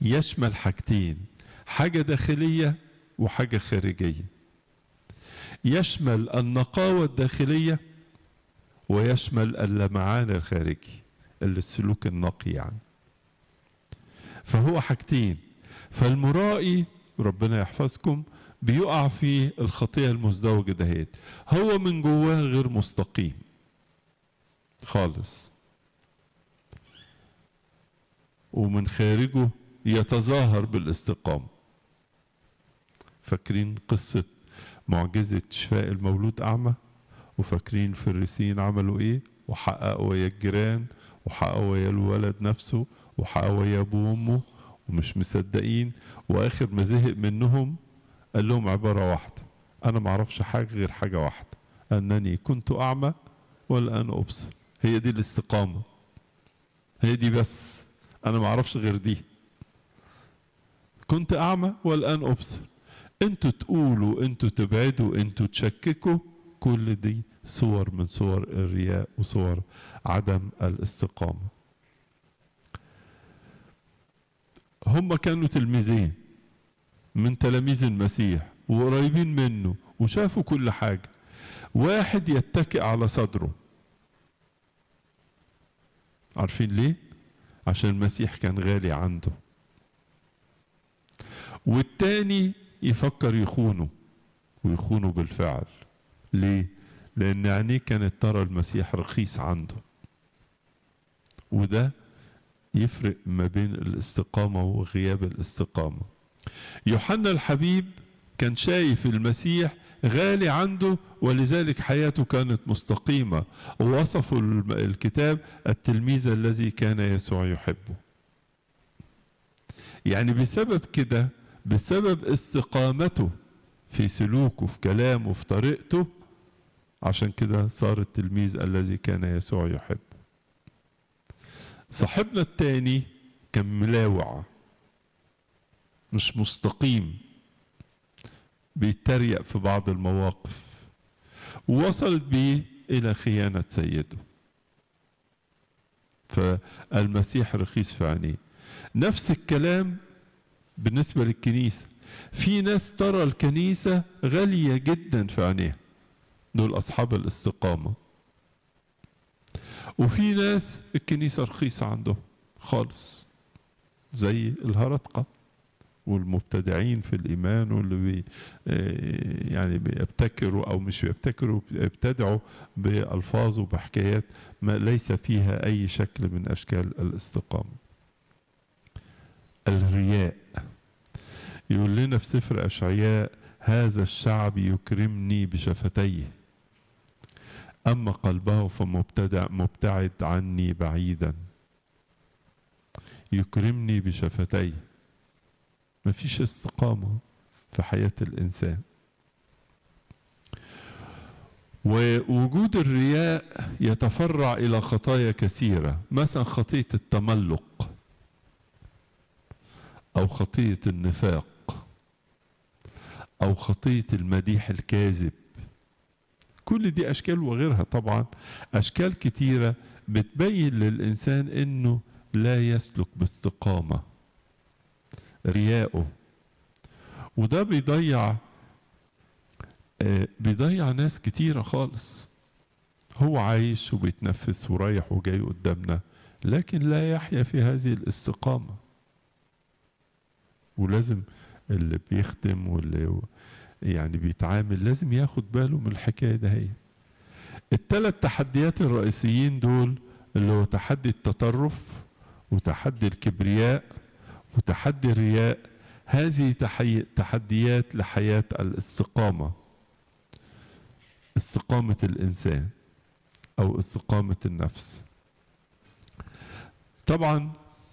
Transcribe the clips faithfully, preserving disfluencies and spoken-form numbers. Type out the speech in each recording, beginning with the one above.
يشمل حاجتين، حاجة داخلية وحاجة خارجية. يشمل النقاوة الداخلية ويشمل اللمعان الخارجي، السلوك النقي يعني. فهو حاجتين. فالمرائي ربنا يحفظكم بيقع في الخطيئة المزدوجة دهيت، هو من جواه غير مستقيم خالص، ومن خارجه يتظاهر بالاستقامة. فاكرين قصة معجزة شفاء المولود أعمى؟ وفاكرين الفريسيين عملوا إيه؟ وحققوا ويا الجيران، وحققوا ويا الولد نفسه، وحققوا ويا أبوه وأمه، ومش مصدقين. وآخر ما زهق منهم قال لهم عبارة واحدة: أنا ما أعرفش حاجة غير حاجة واحدة، أنني كنت أعمى والآن أبصر. هي دي الاستقامة، هي دي بس، أنا ما أعرفش غير دي. كنت أعمى والآن أبصر. أنتوا تقولوا، أنتوا تبعدوا، أنتوا تشككوا، كل دي صور من صور الرياء وصور عدم الاستقامة. هم كانوا تلميذين من تلاميذ المسيح وقريبين منه وشافوا كل حاجة. واحد يتكئ على صدره، عارفين ليه؟ عشان المسيح كان غالي عنده. والتاني يفكر يخونه، ويخونه بالفعل. ليه؟ لأن عينيه كانت ترى المسيح رخيص عنده. وده يفرق ما بين الاستقامة وغياب الاستقامة. يوحنا الحبيب كان شايف المسيح غالي عنده، ولذلك حياته كانت مستقيمة، ووصفوا الكتاب التلميذ الذي كان يسوع يحبه. يعني بسبب كده، بسبب استقامته في سلوكه، في كلامه، في طريقته، عشان كده صار التلميذ الذي كان يسوع يحبه. صاحبنا التاني كان ملاوع، مش مستقيم، بيتريق في بعض المواقف، ووصلت بيه إلى خيانة سيده. فالمسيح رخيص في عينيه. نفس الكلام بالنسبة للكنيسة. في ناس ترى الكنيسة غالية جدا في عينيها، دول أصحاب الاستقامة. وفي ناس الكنيسة رخيصة عندهم خالص، زي الهرطقة والمبتدعين في الإيمان، واللي بي يعني بيبتكروا أو مش بيبتكروا، بيبتدعوا بألفاظ وبحكايات ما ليس فيها أي شكل من أشكال الاستقامة. الرياء يقول لنا في سفر أشعياء: هذا الشعب يكرمني بشفتيه، أما قلبه فمبتدع مبتعد عني بعيدا. يكرمني بشفتيه. مفيش استقامة في حياة الإنسان. ووجود الرياء يتفرع إلى خطايا كثيرة، مثلا خطية التملق، أو خطية النفاق، أو خطية المديح الكاذب. كل دي أشكال، وغيرها طبعا أشكال كتيرة بتبين للإنسان إنه لا يسلك باستقامة، رياءه. وده بيضيع آه بيضيع ناس كتيرة خالص. هو عايش وبيتنفس ورايح وجاي قدامنا، لكن لا يحيا في هذه الاستقامة. ولازم اللي بيخدم واللي يعني بيتعامل لازم ياخد باله من الحكاية ده. هي الثلاث تحديات الرئيسيين دول، اللي هو تحدي التطرف، وتحدي الكبرياء، وتحدي الرياء. هذه تحديات لحياة الاستقامة، استقامة الإنسان أو استقامة النفس. طبعا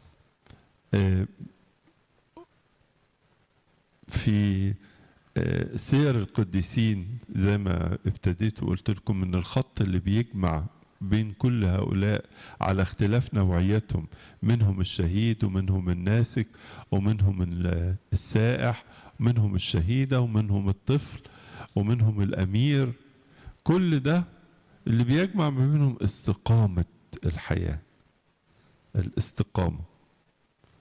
في سير القديسين زي ما ابتديت وقلت لكم، ان الخط اللي بيجمع بين كل هؤلاء على اختلاف نوعياتهم، منهم الشهيد ومنهم الناسك ومنهم السائح ومنهم الشهيدة ومنهم الطفل ومنهم الأمير، كل ده اللي بيجمع ما بينهم استقامة الحياة، الاستقامة.